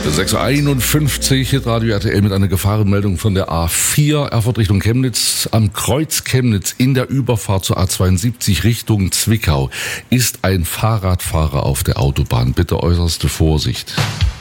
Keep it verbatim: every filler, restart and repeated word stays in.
sechs Uhr einundfünfzig, Radio R T L mit einer Gefahrenmeldung von der A vier, Erfurt Richtung Chemnitz. Am Kreuz Chemnitz in der Überfahrt zur A zweiundsiebzig Richtung Zwickau ist ein Fahrradfahrer auf der Autobahn. Bitte äußerste Vorsicht.